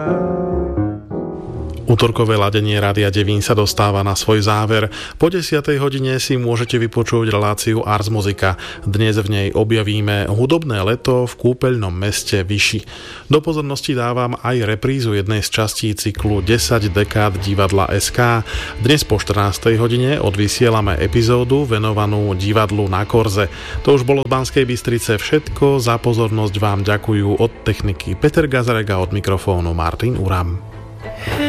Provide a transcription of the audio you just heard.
Útorkové ladenie Rádia Devín sa dostáva na svoj záver. Po 10. hodine si môžete vypočuť reláciu Ars Musica. Dnes v nej objavíme hudobné leto v kúpeľnom meste Vyši. Do pozornosti dávam aj reprízu jednej z častí cyklu 10 dekád divadla SK. Dnes po 14. hodine odvysielame epizódu venovanú divadlu Na Korze. To už bolo z Banskej Bystrice všetko. Za pozornosť vám ďakujú od techniky Peter Gazarek a od mikrofónu Martin Uram.